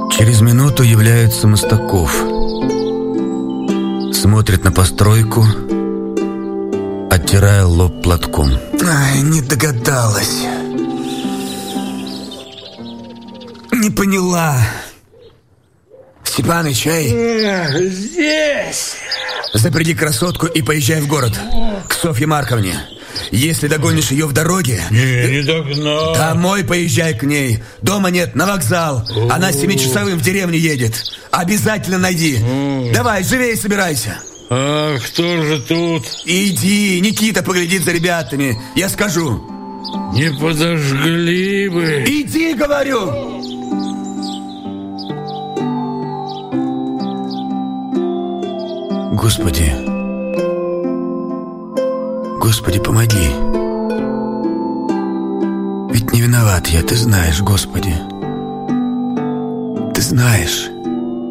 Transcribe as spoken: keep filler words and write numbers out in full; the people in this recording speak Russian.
Через минуту является Мостаков. Смотрит на постройку, оттирая лоб платком. Ай, не догадалась. Не поняла. Степаныч, эй. Здесь. Запряги красотку и поезжай в город. К Софье Марковне. Если догонишь ее в дороге... Не, не догнал. Домой поезжай к ней. Дома нет, на вокзал. О-о-о. Она семичасовым в деревню едет. Обязательно найди. О-о-о. Давай, живей собирайся. А кто же тут? Иди, Никита поглядит за ребятами. Я скажу. Не подожгли бы. Иди, говорю. Господи, Господи, помоги. Ведь не виноват я, Ты знаешь, Господи. Ты знаешь.